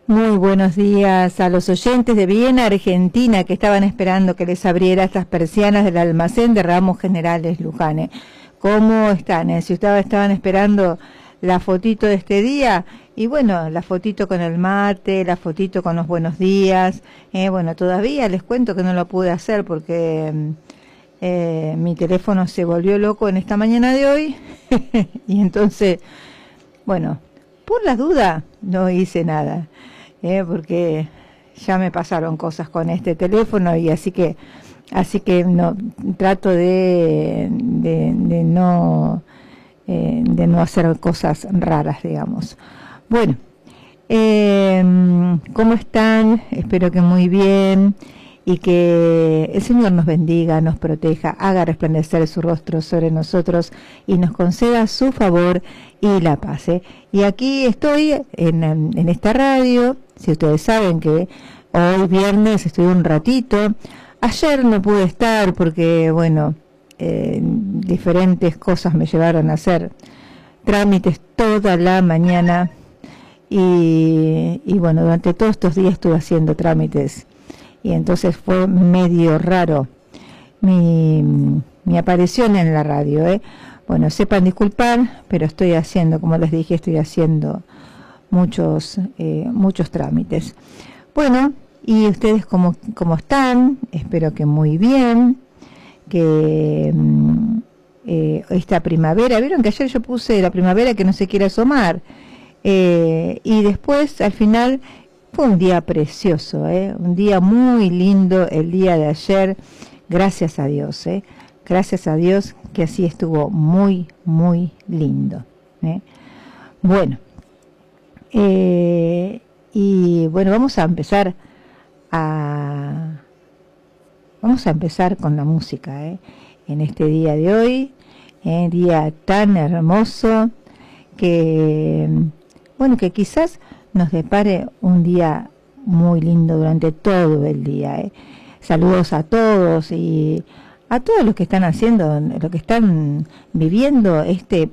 Muy buenos días a los oyentes de Viena, Argentina, que estaban esperando que les abriera estas persianas del almacén de Ramos Generales Luján. ¿Cómo están? Si ustedes estaban esperando la fotito de este día, y bueno, la fotito con el mate, la fotito con los buenos días, bueno, todavía les cuento que no lo pude hacer porque mi teléfono se volvió loco en esta mañana de hoy, y entonces, bueno, por la duda no hice nada. Porque ya me pasaron cosas con este teléfono y así que no trato de no hacer cosas raras, digamos. Bueno, ¿cómo están? Espero que muy bien y que el Señor nos bendiga, nos proteja, haga resplandecer su rostro sobre nosotros y nos conceda su favor y la paz. Y aquí estoy en esta radio. Si ustedes saben que hoy viernes estuve un ratito, ayer no pude estar porque, bueno, diferentes cosas me llevaron a hacer trámites toda la mañana y bueno, durante todos estos días estuve haciendo trámites y entonces fue medio raro mi aparición en la radio. Bueno, sepan disculpar, pero estoy haciendo, como les dije, estoy haciendo muchos trámites. Bueno, y ustedes cómo están, espero que muy bien, que esta primavera, vieron que ayer yo puse la primavera que no se quiere asomar, y después al final fue un día precioso, un día muy lindo el día de ayer, gracias a Dios, gracias a Dios que así estuvo muy, muy lindo. Bueno, y bueno, vamos a empezar con la música, en este día de hoy, día tan hermoso que, bueno, que quizás nos depare un día muy lindo durante todo el día. Saludos a todos y a todos los que están haciendo, los que están viviendo este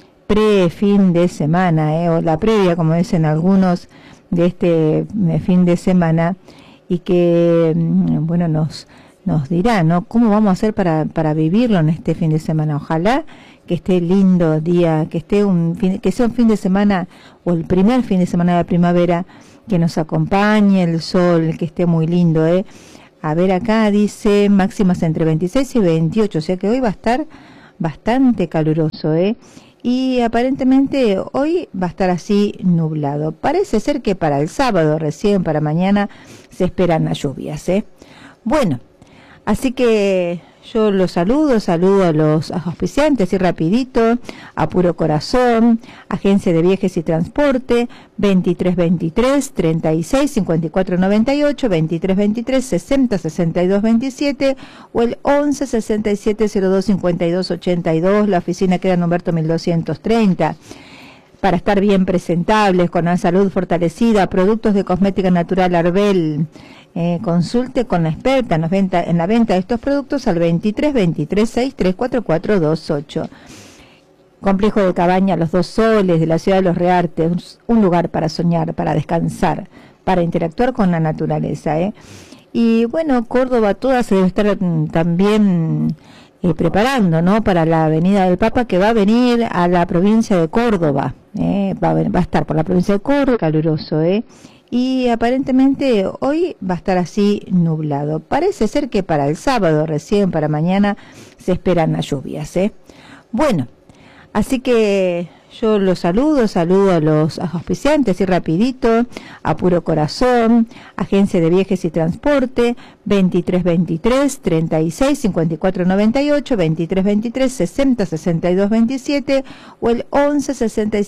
pre-fin de semana, o la previa, como dicen algunos, de este fin de semana, y que, bueno, nos dirá, ¿no?, cómo vamos a hacer para vivirlo en este fin de semana. Ojalá que esté lindo día, que sea un fin de semana, o el primer fin de semana de primavera, que nos acompañe el sol, que esté muy lindo, A ver, acá dice máximas entre 26 y 28, o sea que hoy va a estar bastante caluroso, y aparentemente hoy va a estar así nublado. Parece ser que para el sábado, recién para mañana, se esperan las lluvias, Bueno, así que yo los saludo a los auspiciantes y rapidito, a Puro Corazón, Agencia de Viajes y Transporte, 2323 36 54 98, 2323 60 62 27 o el 11 67 02 52 82. La oficina queda en Humberto 1230. Para estar bien presentables, con la salud fortalecida, productos de cosmética natural Arbel. Consulte con la experta en la venta de estos productos al 23 23 63 44 28. Complejo de Cabaña Los Dos Soles de la ciudad de Los Reartes, un lugar para soñar, para descansar, para interactuar con la naturaleza. Y bueno, Córdoba toda se debe estar también preparando, ¿no?, para la Avenida del Papa, que va a venir a la provincia de Córdoba. Va a estar por la provincia de Córdoba, caluroso, y aparentemente hoy va a estar así nublado. Parece ser que para el sábado, recién para mañana, se esperan las lluvias, Bueno, así que yo los saludo a los auspiciantes y rapidito, a Puro Corazón, Agencia de Viajes y Transporte, 2323 36 54 98, 2323 60 62 27 o el 11 67